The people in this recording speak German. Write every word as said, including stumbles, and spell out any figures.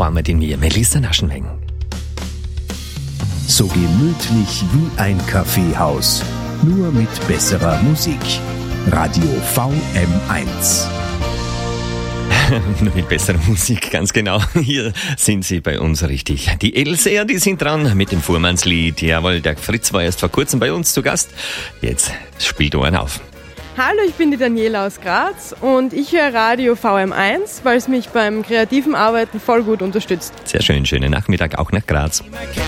Heimat in mir, Melissa Naschenweng. So gemütlich wie ein Kaffeehaus, nur mit besserer Musik. Radio V M eins. Nur mit besserer Musik, ganz genau. Hier sind Sie bei uns richtig. Die Elsäer, die sind dran mit dem Fuhrmannslied. Jawohl, der Fritz war erst vor kurzem bei uns zu Gast. Jetzt spielt Ohren auf. Hallo, ich bin die Daniela aus Graz und ich höre Radio V M eins, weil es mich beim kreativen Arbeiten voll gut unterstützt. Sehr schön, schönen Nachmittag auch nach Graz.